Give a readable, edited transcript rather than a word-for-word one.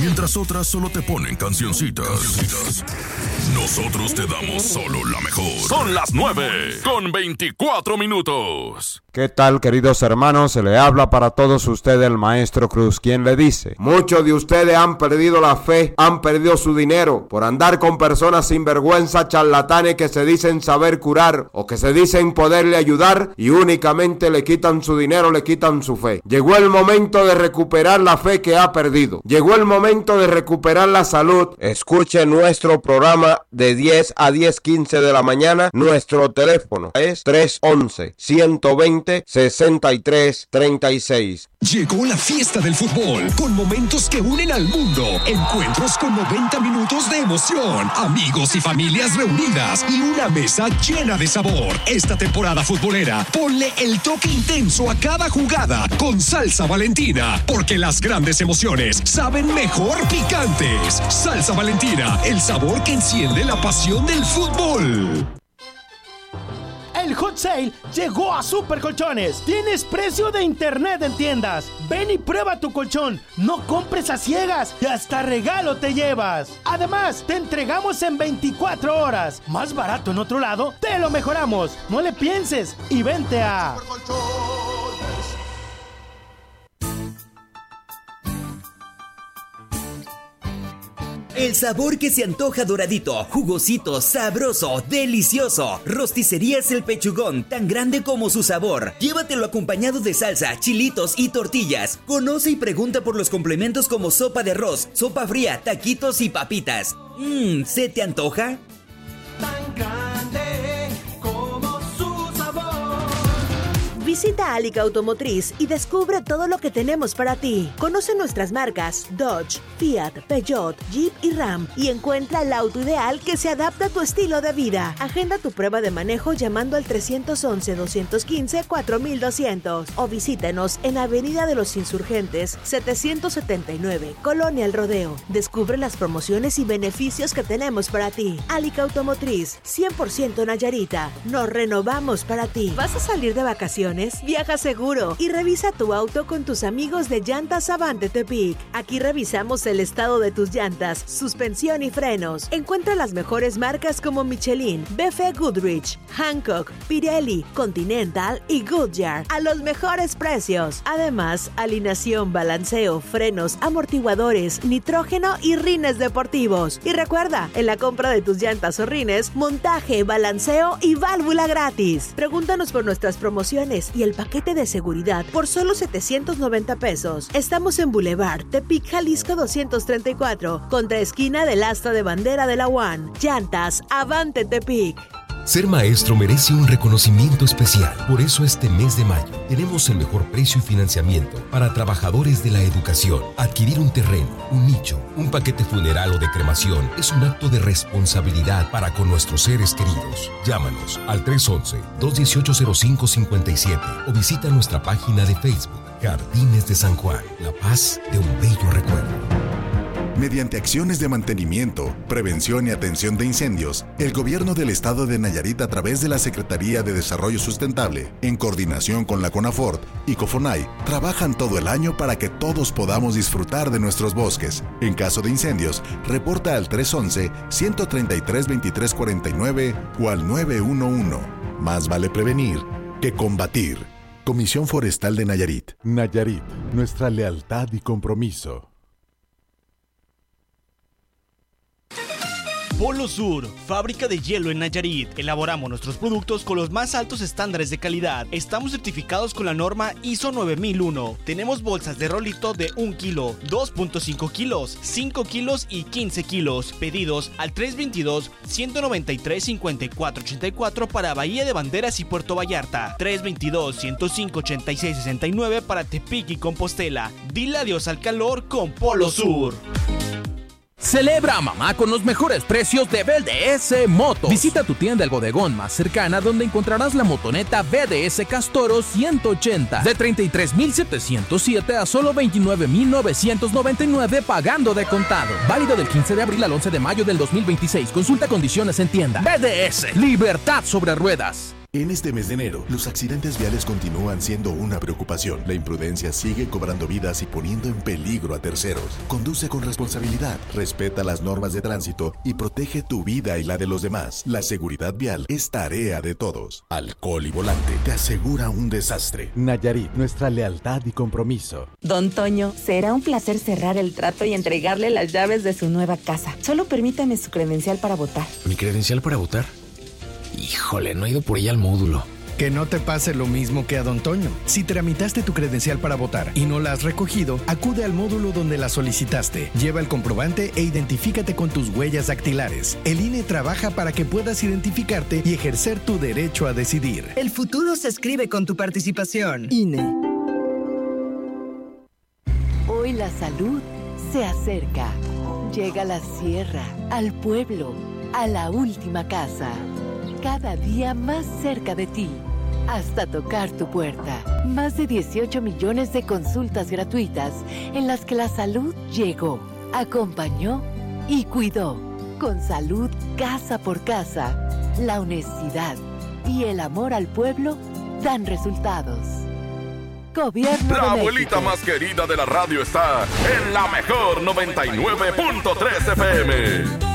mientras otras solo te ponen cancioncitas. Nosotros te damos solo la mejor. Son las 9:24. ¿Qué tal, queridos hermanos? Se le habla para todos ustedes el Maestro Cruz, quien le dice: muchos de ustedes han perdido la fe, han perdido su dinero por andar con personas sinvergüenza, charlatanes que se dicen saber curar o que se dicen poderle ayudar y únicamente le quitan su dinero, le quitan su fe. Llegó el momento de recuperar la fe que ha perdido. Llegó el momento de recuperar la salud. Escuche nuestro programa de 10 a 10:15 de la mañana. Nuestro teléfono es 311-120-6336. Llegó la fiesta del fútbol, con momentos que unen al mundo, encuentros con 90 minutos de emoción, amigos y familias reunidas y una mesa llena de sabor. Esta temporada futbolera, ponle el toque intenso a cada jugada con Salsa Valentina, porque las grandes emociones saben mejor picantes. Salsa Valentina, el sabor que enciende la pasión del fútbol. El Hot Sale llegó a Super Colchones. Tienes precio de internet en tiendas. Ven y prueba tu colchón. No compres a ciegas y hasta regalo te llevas. Además, te entregamos en 24 horas. Más barato en otro lado, te lo mejoramos. No le pienses y vente a Super Colchones. El sabor que se antoja doradito, jugosito, sabroso, delicioso. Rosticerías El Pechugón, tan grande como su sabor. Llévatelo acompañado de salsa, chilitos y tortillas. Conoce y pregunta por los complementos como sopa de arroz, sopa fría, taquitos y papitas. ¿Se te antoja? Tan grande como su sabor. Visita Alica Automotriz y descubre todo lo que tenemos para ti. Conoce nuestras marcas Dodge, Fiat, Peugeot, Jeep y Ram y encuentra el auto ideal que se adapta a tu estilo de vida. Agenda tu prueba de manejo llamando al 311-215-4200 o visítanos en Avenida de los Insurgentes 779, Colonia El Rodeo. Descubre las promociones y beneficios que tenemos para ti. Alica Automotriz, 100% Nayarita. Nos renovamos para ti. ¿Vas a salir de vacaciones? Viaja seguro y revisa tu auto con tus amigos de Llantas Avante Tepic. Aquí revisamos el estado de tus llantas, suspensión y frenos. Encuentra las mejores marcas como Michelin, BF Goodrich, Hankook, Pirelli, Continental y Goodyear a los mejores precios. Además, alineación, balanceo, frenos, amortiguadores, nitrógeno y rines deportivos. Y recuerda, en la compra de tus llantas o rines, montaje, balanceo y válvula gratis. Pregúntanos por nuestras promociones y el paquete de seguridad por solo 790 pesos. Estamos en Boulevard Tepic, Jalisco 234, contra esquina del asta de bandera de la UAN. Llantas Avante Tepic. Ser maestro merece un reconocimiento especial. Por eso este mes de mayo tenemos el mejor precio y financiamiento para trabajadores de la educación. Adquirir un terreno, un nicho, un paquete funeral o de cremación es un acto de responsabilidad para con nuestros seres queridos. Llámanos al 311-218-0557 o visita nuestra página de Facebook Jardines de San Juan, la paz de un bello recuerdo. Mediante acciones de mantenimiento, prevención y atención de incendios, el Gobierno del Estado de Nayarit, a través de la Secretaría de Desarrollo Sustentable, en coordinación con la CONAFORT y COFONAI, trabajan todo el año para que todos podamos disfrutar de nuestros bosques. En caso de incendios, reporta al 311-133-2349 o al 911. Más vale prevenir que combatir. Comisión Forestal de Nayarit. Nayarit, nuestra lealtad y compromiso. Polo Sur, fábrica de hielo en Nayarit. Elaboramos nuestros productos con los más altos estándares de calidad. Estamos certificados con la norma ISO 9001. Tenemos bolsas de rolito de 1 kilo, 2.5 kilos, 5 kilos y 15 kilos. Pedidos al 322-193-5484 para Bahía de Banderas y Puerto Vallarta. 322-105-8669 para Tepic y Compostela. Dile adiós al calor con Polo Sur. Celebra a mamá con los mejores precios de BDS Motos. Visita tu tienda El Bodegón más cercana, donde encontrarás la motoneta BDS Castoro 180 de 33,707 a solo 29,999 pagando de contado. Válido del 15 de abril al 11 de mayo del 2026. Consulta condiciones en tienda. BDS, libertad sobre ruedas. En este mes de enero, los accidentes viales continúan siendo una preocupación. La imprudencia sigue cobrando vidas y poniendo en peligro a terceros. Conduce con responsabilidad, respeta las normas de tránsito y protege tu vida y la de los demás. La seguridad vial es tarea de todos. Alcohol y volante te asegura un desastre. Nayarit, nuestra lealtad y compromiso. Don Toño, será un placer cerrar el trato y entregarle las llaves de su nueva casa. Solo permítame su credencial para votar. ¿Mi credencial para votar? Híjole, no he ido por ella al módulo. Que no te pase lo mismo que a Don Toño. Si tramitaste tu credencial para votar y no la has recogido, acude al módulo donde la solicitaste. Lleva el comprobante e identifícate con tus huellas dactilares. El INE trabaja para que puedas identificarte y ejercer tu derecho a decidir. El futuro se escribe con tu participación. INE. Hoy la salud se acerca. Llega a la sierra, al pueblo, a la última casa. Cada día más cerca de ti, hasta tocar tu puerta. Más de 18 millones de consultas gratuitas en las que la salud llegó, acompañó y cuidó. Con salud casa por casa, la honestidad y el amor al pueblo dan resultados. Gobierno La de abuelita México. más querida de la radio está en la mejor 99.3 FM.